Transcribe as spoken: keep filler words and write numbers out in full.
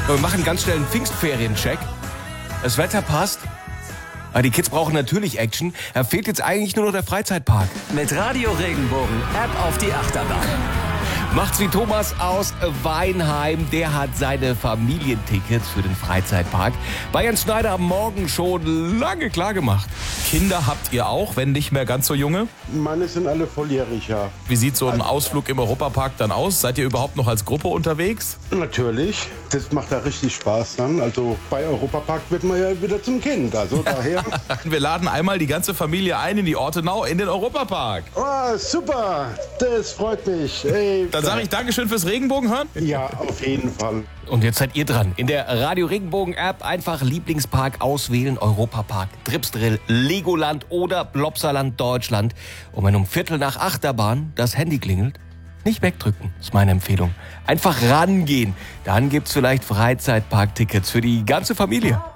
Wir machen ganz schnell einen Pfingstferien-Check. Das Wetter passt. Aber die Kids brauchen natürlich Action. Da fehlt jetzt eigentlich nur noch der Freizeitpark. Mit Radio Regenbogen App auf die Achterbahn. Macht's wie Thomas aus Weinheim. Der hat seine Familientickets für den Freizeitpark bei Jens Schneider am Morgen schon lange klar gemacht. Kinder habt ihr auch, wenn nicht mehr ganz so junge? Meine sind alle volljährig, ja. Wie sieht so ein Ausflug im Europapark dann aus? Seid ihr überhaupt noch als Gruppe unterwegs? Natürlich. Das macht da richtig Spaß dann. Also bei Europapark wird man ja wieder zum Kind. Also daher. Wir laden einmal die ganze Familie ein in die Ortenau, in den Europapark. Oh, super. Das freut mich. Ey, Dann sage ich Dankeschön fürs Regenbogenhören. ja, auf jeden Fall. Und jetzt seid ihr dran. In der Radio Regenbogen App einfach Lieblingspark auswählen. Europapark, Tripsdrill, Legoland oder Blopsaland Deutschland. Und wenn um Viertel nach Achterbahn das Handy klingelt, nicht wegdrücken, ist meine Empfehlung. Einfach rangehen. Dann gibt's vielleicht Freizeitparktickets für die ganze Familie.